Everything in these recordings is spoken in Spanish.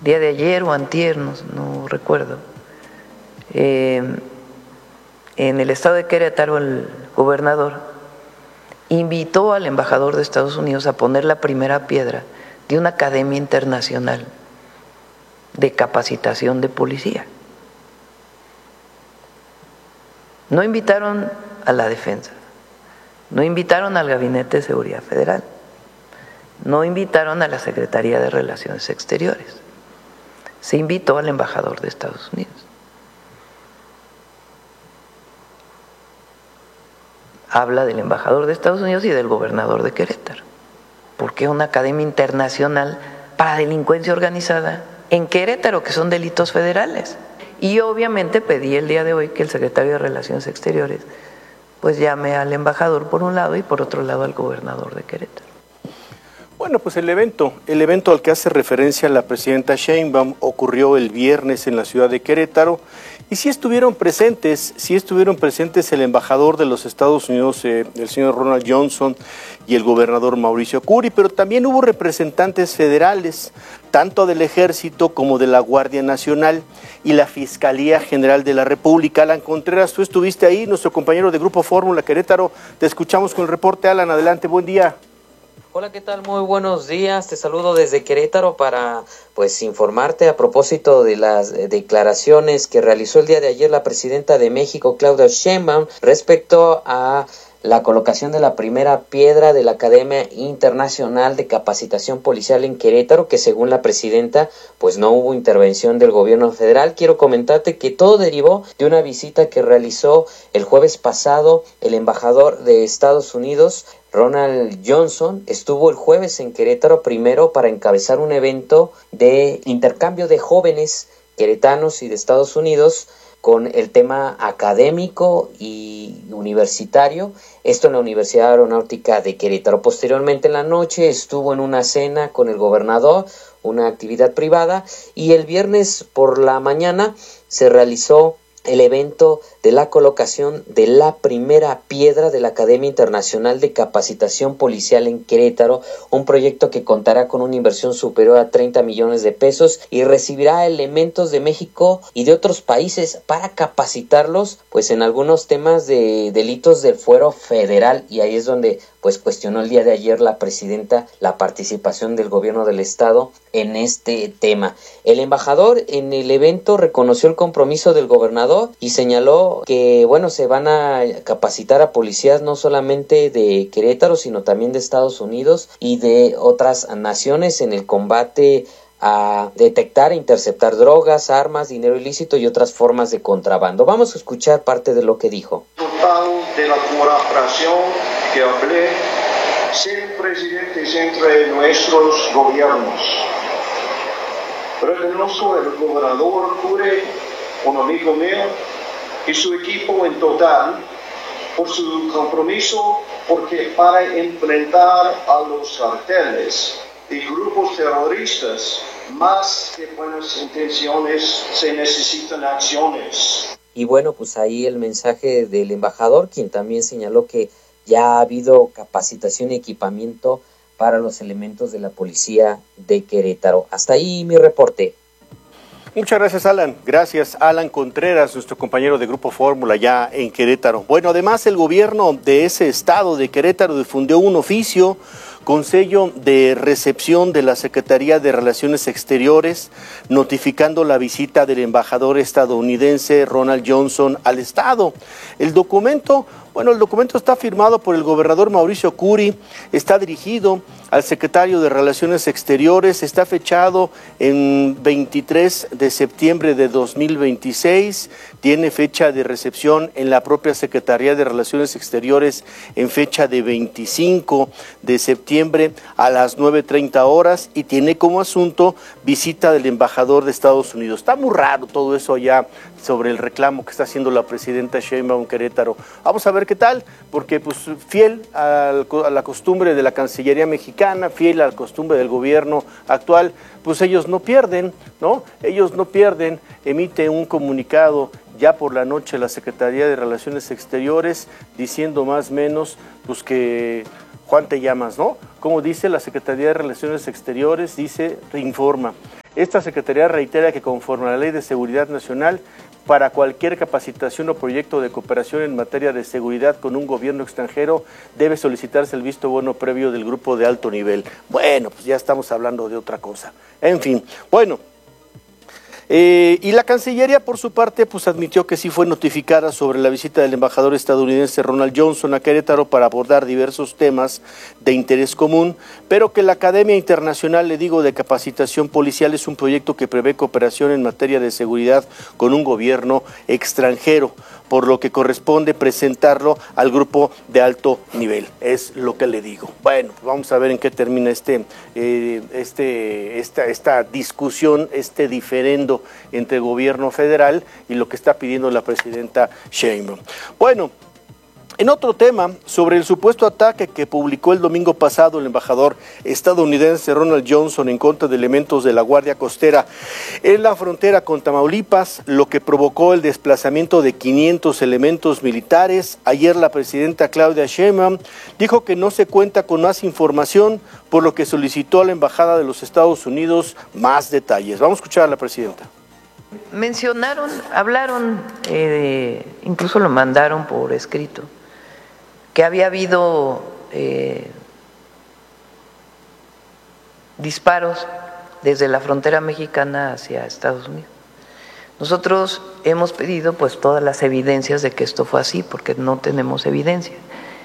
día de ayer o antier, no recuerdo, en el estado de Querétaro el gobernador invitó al embajador de Estados Unidos a poner la primera piedra de una academia internacional de capacitación de policía. No invitaron a la defensa, no invitaron al Gabinete de Seguridad Federal, no invitaron a la Secretaría de Relaciones Exteriores, se invitó al embajador de Estados Unidos. Habla del embajador de Estados Unidos y del gobernador de Querétaro, porque es una academia internacional para delincuencia organizada en Querétaro, que son delitos federales. Y obviamente pedí el día de hoy que el secretario de Relaciones Exteriores pues llame al embajador por un lado y por otro lado al gobernador de Querétaro. Bueno, pues el evento al que hace referencia la presidenta Sheinbaum ocurrió el viernes en la ciudad de Querétaro y sí estuvieron presentes el embajador de los Estados Unidos, el señor Ronald Johnson, y el gobernador Mauricio Curi, pero también hubo representantes federales, tanto del Ejército como de la Guardia Nacional y la Fiscalía General de la República. Alan Contreras, tú estuviste ahí, nuestro compañero de Grupo Fórmula Querétaro, te escuchamos con el reporte. Alan, adelante, buen día. Hola, ¿qué tal? Muy buenos días. Te saludo desde Querétaro para informarte a propósito de las declaraciones que realizó el día de ayer la presidenta de México, Claudia Sheinbaum, respecto a la colocación de la primera piedra de la Academia Internacional de Capacitación Policial en Querétaro, que según la presidenta, no hubo intervención del gobierno federal. Quiero comentarte que todo derivó de una visita que realizó el jueves pasado el embajador de Estados Unidos, Ronald Johnson. Estuvo el jueves en Querétaro primero para encabezar un evento de intercambio de jóvenes queretanos y de Estados Unidos con el tema académico y universitario, esto en la Universidad Aeronáutica de Querétaro. Posteriormente en la noche estuvo en una cena con el gobernador, una actividad privada, y el viernes por la mañana se realizó el evento de la colocación de la primera piedra de la Academia Internacional de Capacitación Policial en Querétaro, un proyecto que contará con una inversión superior a 30 millones de pesos y recibirá elementos de México y de otros países para capacitarlos en algunos temas de delitos del fuero federal, y ahí es donde cuestionó el día de ayer la presidenta la participación del gobierno del estado en este tema. El embajador en el evento reconoció el compromiso del gobernador y señaló que se van a capacitar a policías no solamente de Querétaro, sino también de Estados Unidos y de otras naciones en el combate a detectar e interceptar drogas, armas, dinero ilícito y otras formas de contrabando. Vamos a escuchar parte de lo que dijo. Total de la colaboración que hablé siempre presentes entre nuestros gobiernos. Reconozco el gobernador Curi, un amigo mío, y su equipo en total por su compromiso, porque para enfrentar a los carteles y grupos terroristas, más que buenas intenciones, se necesitan acciones. Y ahí el mensaje del embajador, quien también señaló que ya ha habido capacitación y equipamiento para los elementos de la policía de Querétaro. Hasta ahí mi reporte. Muchas gracias, Alan. Gracias, Alan Contreras, nuestro compañero de Grupo Fórmula ya en Querétaro. Bueno, además el gobierno de ese estado de Querétaro difundió un oficio con sello de recepción de la Secretaría de Relaciones Exteriores, notificando la visita del embajador estadounidense Ronald Johnson al estado. El documento está firmado por el gobernador Mauricio Curi, está dirigido al secretario de Relaciones Exteriores, está fechado en 23 de septiembre de 2026, tiene fecha de recepción en la propia Secretaría de Relaciones Exteriores en fecha de 25 de septiembre a las 9:30 horas y tiene como asunto visita del embajador de Estados Unidos. Está muy raro todo eso allá sobre el reclamo que está haciendo la presidenta Sheinbaum Querétaro. Vamos a ver qué tal, porque fiel a la costumbre de la Cancillería mexicana, fiel a la costumbre del gobierno actual, ellos no pierden, ¿no? Ellos no pierden, emite un comunicado ya por la noche la Secretaría de Relaciones Exteriores diciendo más o menos que Juan te llamas, ¿no? Como dice la Secretaría de Relaciones Exteriores, dice, reinforma. Esta Secretaría reitera que conforme a la Ley de Seguridad Nacional, para cualquier capacitación o proyecto de cooperación en materia de seguridad con un gobierno extranjero, debe solicitarse el visto bueno previo del grupo de alto nivel. Bueno, pues ya estamos hablando de otra cosa. En fin, bueno. Y la Cancillería, por su parte, pues admitió que sí fue notificada sobre la visita del embajador estadounidense Ronald Johnson a Querétaro para abordar diversos temas de interés común, pero que la Academia Internacional, de Capacitación Policial es un proyecto que prevé cooperación en materia de seguridad con un gobierno extranjero, por lo que corresponde presentarlo al grupo de alto nivel, es lo que le digo. Bueno, vamos a ver en qué termina esta discusión, este diferendo entre el gobierno federal y lo que está pidiendo la presidenta Sheinbaum. Bueno, en otro tema, sobre el supuesto ataque que publicó el domingo pasado el embajador estadounidense Ronald Johnson en contra de elementos de la Guardia Costera en la frontera con Tamaulipas, lo que provocó el desplazamiento de 500 elementos militares. Ayer la presidenta Claudia Sheinbaum dijo que no se cuenta con más información, por lo que solicitó a la Embajada de los Estados Unidos más detalles. Vamos a escuchar a la presidenta. Mencionaron, hablaron, incluso lo mandaron por escrito, que había habido disparos desde la frontera mexicana hacia Estados Unidos. Nosotros hemos pedido pues todas las evidencias de que esto fue así, porque no tenemos evidencia.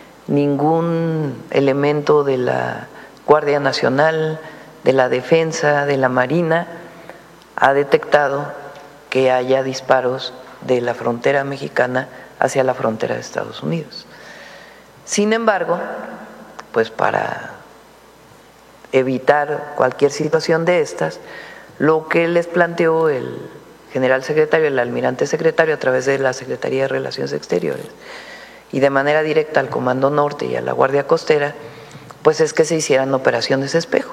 Ningún elemento de la Guardia Nacional, de la Defensa, de la Marina ha detectado que haya disparos de la frontera mexicana hacia la frontera de Estados Unidos. Sin embargo, pues para evitar cualquier situación de estas, lo que les planteó el general secretario, el almirante secretario, a través de la Secretaría de Relaciones Exteriores, y de manera directa al Comando Norte y a la Guardia Costera, pues es que se hicieran operaciones espejo.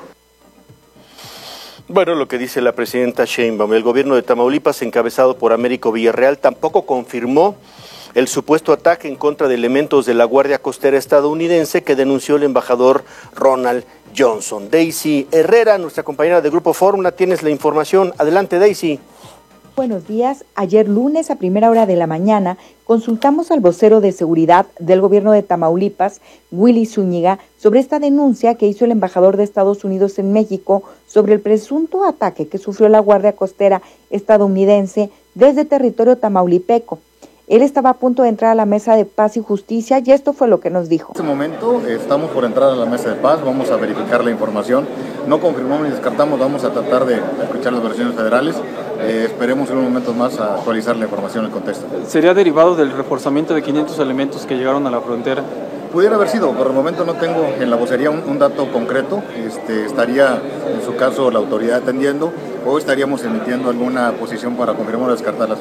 Bueno, lo que dice la presidenta Sheinbaum, el gobierno de Tamaulipas, encabezado por Américo Villarreal, tampoco confirmó el supuesto ataque en contra de elementos de la Guardia Costera estadounidense que denunció el embajador Ronald Johnson. Daisy Herrera, nuestra compañera de Grupo Fórmula, tienes la información. Adelante, Daisy. Buenos días. Ayer lunes a primera hora de la mañana consultamos al vocero de seguridad del gobierno de Tamaulipas, Willy Zúñiga, sobre esta denuncia que hizo el embajador de Estados Unidos en México sobre el presunto ataque que sufrió la Guardia Costera estadounidense desde territorio tamaulipeco. Él estaba a punto de entrar a la mesa de paz y justicia y esto fue lo que nos dijo. En este momento estamos por entrar a la mesa de paz, vamos a verificar la información, no confirmamos ni descartamos, vamos a tratar de escuchar las versiones federales, esperemos en unos momentos más a actualizar la información en el contexto. ¿Sería derivado del reforzamiento de 500 elementos que llegaron a la frontera? Pudiera haber sido, por el momento no tengo en la vocería un dato concreto, estaría en su caso la autoridad atendiendo o estaríamos emitiendo alguna posición para confirmar o descartarlas.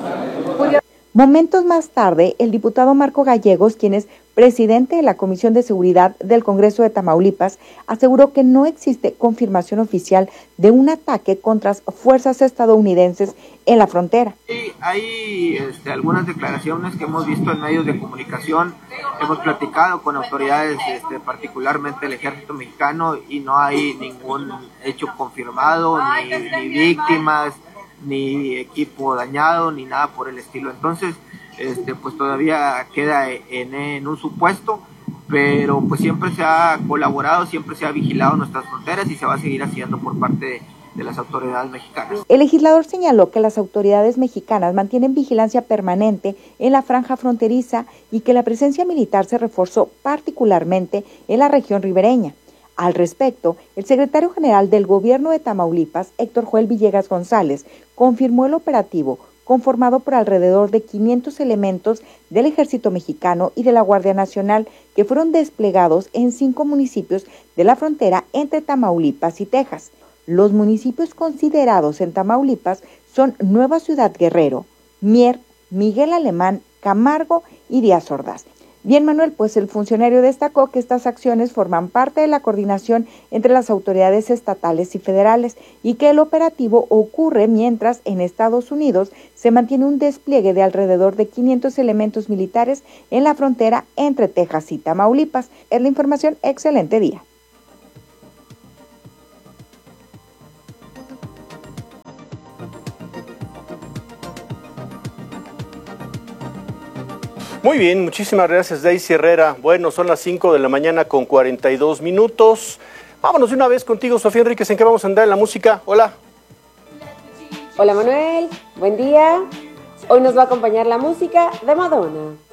Momentos más tarde, el diputado Marco Gallegos, quien es presidente de la Comisión de Seguridad del Congreso de Tamaulipas, aseguró que no existe confirmación oficial de un ataque contra fuerzas estadounidenses en la frontera. Hay algunas declaraciones que hemos visto en medios de comunicación, hemos platicado con autoridades, particularmente el Ejército Mexicano, y no hay ningún hecho confirmado, ni víctimas, ni equipo dañado, ni nada por el estilo. Entonces, pues todavía queda en un supuesto, pero pues siempre se ha colaborado, siempre se ha vigilado nuestras fronteras y se va a seguir haciendo por parte de las autoridades mexicanas. El legislador señaló que las autoridades mexicanas mantienen vigilancia permanente en la franja fronteriza y que la presencia militar se reforzó particularmente en la región ribereña. Al respecto, el secretario general del gobierno de Tamaulipas, Héctor Joel Villegas González, confirmó el operativo conformado por alrededor de 500 elementos del Ejército Mexicano y de la Guardia Nacional que fueron desplegados en 5 municipios de la frontera entre Tamaulipas y Texas. Los municipios considerados en Tamaulipas son Nueva Ciudad Guerrero, Mier, Miguel Alemán, Camargo y Díaz Ordaz. Bien, Manuel, pues el funcionario destacó que estas acciones forman parte de la coordinación entre las autoridades estatales y federales y que el operativo ocurre mientras en Estados Unidos se mantiene un despliegue de alrededor de 500 elementos militares en la frontera entre Texas y Tamaulipas. Es la información. Excelente día. Muy bien, muchísimas gracias, Daisy Herrera. Bueno, son las 5 de la mañana con 42 minutos. Vámonos de una vez contigo, Sofía Enríquez. ¿En qué vamos a andar en la música? Hola. Hola, Manuel. Buen día. Hoy nos va a acompañar la música de Madonna.